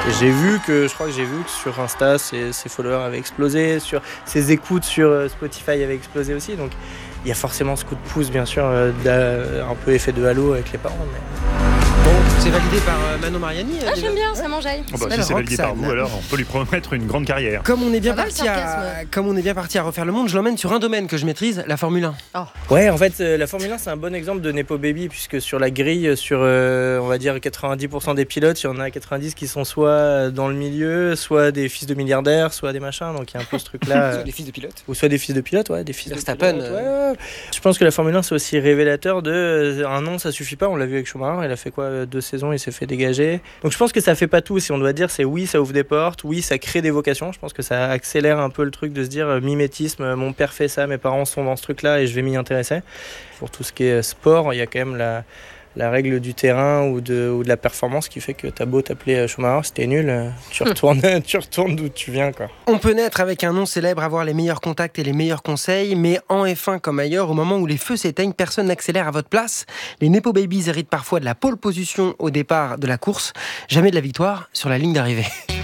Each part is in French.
Je crois que j'ai vu que sur Insta, ses followers avaient explosé, ses écoutes sur Spotify avaient explosé aussi. Donc il y a forcément ce coup de pouce, bien sûr, un peu effet de halo avec les parents. Bon, c'est validé par Manon Mariani. J'aime bien, ça m'enjaille. Si c'est validé par vous, alors on peut lui promettre une grande carrière. Comme on est bien parti à refaire le monde, je l'emmène sur un domaine que je maîtrise, la Formule 1. Oh. Ouais, en fait, la Formule 1, c'est un bon exemple de Nepo Baby, puisque sur la grille, on va dire 90% des pilotes, il y en a 90 qui sont soit dans le milieu, soit des fils de milliardaires, soit des machins. Donc il y a un peu ce truc-là. Soit des fils de pilotes. Ou soit des fils de pilotes, ouais, des fils Verstappen. de pilotes. Ouais. Je pense que la Formule 1, c'est aussi révélateur de un nom, ça suffit pas. On l'a vu avec Schumacher, il a fait quoi, 2 saisons, il s'est fait dégager. Donc je pense que ça fait pas tout. Si on doit dire, c'est oui, ça ouvre des portes, oui, ça crée des vocations. Je pense que ça accélère un peu le truc de se dire mimétisme, mon père fait ça, mes parents sont dans ce truc-là et je vais m'y intéresser. Pour tout ce qui est sport, il y a quand même la règle du terrain ou de la performance qui fait que t'as beau t'appeler Schumacher, si t'es nul, tu retournes d'où tu viens, quoi. On peut naître avec un nom célèbre, avoir les meilleurs contacts et les meilleurs conseils, mais en F1 comme ailleurs, au moment où les feux s'éteignent, personne n'accélère à votre place. Les Nepo Babies héritent parfois de la pole position au départ de la course, jamais de la victoire sur la ligne d'arrivée.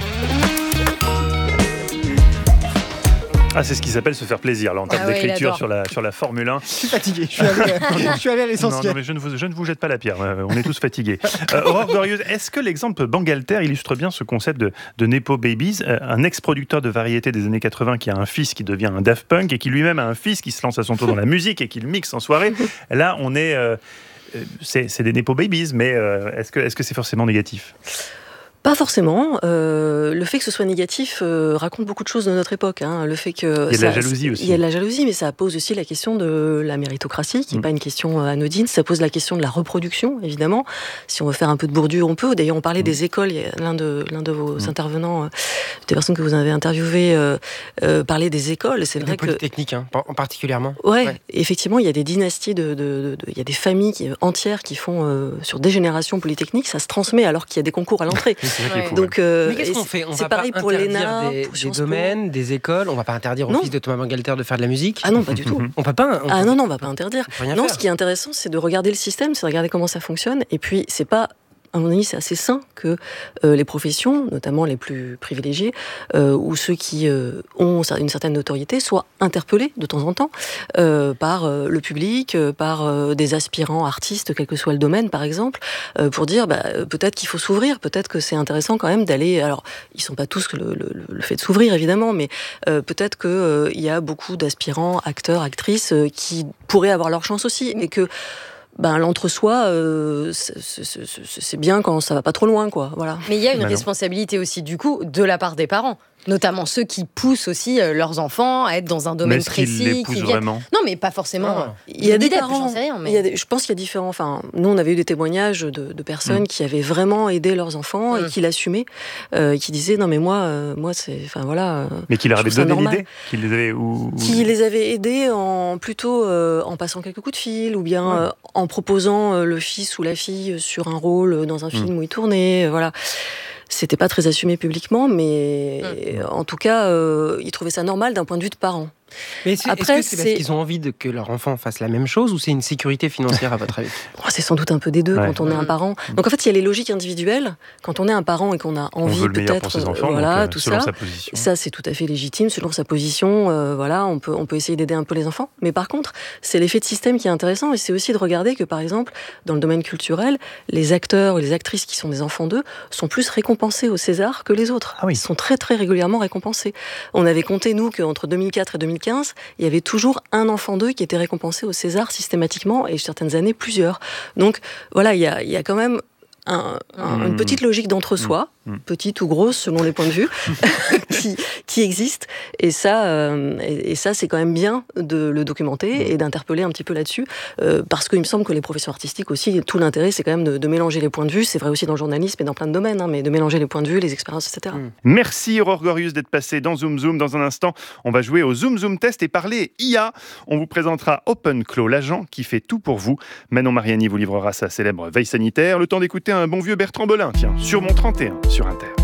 Ah, c'est ce qui s'appelle se faire plaisir, là, en termes d'écriture sur la Formule 1. Je suis fatigué, je suis allé à l'essentiel. Non, mais je ne vous jette pas la pierre, on est tous fatigués. Aurore Glorieuse, est-ce que l'exemple Bangalter illustre bien ce concept de Nepo Babies, un ex-producteur de variété des années 80 qui a un fils qui devient un Daft Punk et qui lui-même a un fils qui se lance à son tour dans la musique et qui le mixe en soirée. Là, on est... c'est des Nepo Babies, mais est-ce que c'est forcément négatif ? Pas forcément. Le fait que ce soit négatif raconte beaucoup de choses de notre époque. Le fait que il y a de la jalousie aussi. Il y a de la jalousie, mais ça pose aussi la question de la méritocratie, qui n'est pas une question anodine. Ça pose la question de la reproduction, évidemment. Si on veut faire un peu de Bourdieu, on peut. D'ailleurs, on parlait des écoles. Il y a l'un de vos intervenants, des personnes que vous avez interviewées, parlait des écoles. C'est vrai que polytechniques, en particulièrement. Ouais, effectivement, il y a des dynasties il y a des familles entières qui font sur des générations polytechniques. Ça se transmet alors qu'il y a des concours à l'entrée. Donc, mais qu'est-ce qu'on fait ? On c'est va pareil pas pour interdire des domaines, des écoles. On va pas interdire au fils de Thomas Bangalter de faire de la musique. Ah non, pas du tout. On peut pas. Non, on va pas interdire. Non, ce qui est intéressant, c'est de regarder le système, c'est de regarder comment ça fonctionne. Et puis, c'est pas. À mon avis, c'est assez sain que les professions, notamment les plus privilégiées, ou ceux qui ont une certaine notoriété, soient interpellés de temps en temps par le public, par des aspirants artistes, quel que soit le domaine, par exemple, pour dire peut-être qu'il faut s'ouvrir, peut-être que c'est intéressant quand même d'aller... Alors, ils ne sont pas tous le fait de s'ouvrir, évidemment, mais peut-être qu'il y a beaucoup d'aspirants, acteurs, actrices, qui pourraient avoir leur chance aussi, et que l'entre-soi, c'est bien quand ça va pas trop loin, quoi. Voilà. Mais il y a une responsabilité aussi, du coup, de la part des parents. Notamment ceux qui poussent aussi leurs enfants à être dans un domaine précis. Mais est-ce qu'ils les poussent vraiment ? Non, mais pas forcément. Il y a des parents, j'en sais rien, mais... je pense qu'il y a différents... Enfin, nous, on avait eu des témoignages de personnes qui avaient vraiment aidé leurs enfants et qui l'assumaient, qui disaient, non mais moi c'est... Enfin, voilà... Mais qui leur avaient donné l'idée ? Qui les avaient aidés plutôt en passant quelques coups de fil, ou bien en proposant le fils ou la fille sur un rôle dans un film où il tournait, voilà. C'était pas très assumé publiquement, mais en tout cas, ils trouvaient ça normal d'un point de vue de parents. Mais est-ce que c'est parce qu'ils ont envie que leur enfant fasse la même chose, ou c'est une sécurité financière à votre avis ? C'est sans doute un peu des deux quand on est un parent. Donc en fait, il y a les logiques individuelles. Quand on est un parent et qu'on a envie on veut le meilleur peut-être, pour ses enfants, tout selon ça, sa position. Ça c'est tout à fait légitime selon sa position. On peut essayer d'aider un peu les enfants. Mais par contre, c'est l'effet de système qui est intéressant, et c'est aussi de regarder que par exemple, dans le domaine culturel, les acteurs ou les actrices qui sont des enfants d'eux sont plus récompensés au César que les autres. Ils sont très très régulièrement récompensés. On avait compté nous qu'entre 2004 et 2015, il y avait toujours un enfant d'eux qui était récompensé au César systématiquement, et certaines années plusieurs. Donc voilà, il y a quand même une petite logique d'entre-soi, petite ou grosse selon les points de vue, qui existe. Et ça, c'est quand même bien de le documenter et d'interpeller un petit peu là-dessus, parce qu'il me semble que les professions artistiques aussi, tout l'intérêt, c'est quand même de mélanger les points de vue. C'est vrai aussi dans le journalisme et dans plein de domaines, mais de mélanger les points de vue, les expériences, etc. Merci Aurore Glorieuse d'être passée dans Zoom Zoom. Dans un instant, on va jouer au Zoom Zoom Test et parler IA. On vous présentera OpenClaw, l'agent qui fait tout pour vous. Manon Mariani vous livrera sa célèbre veille sanitaire. Le temps d'écouter un bon vieux Bertrand Belin, sur mon 31, sur Inter.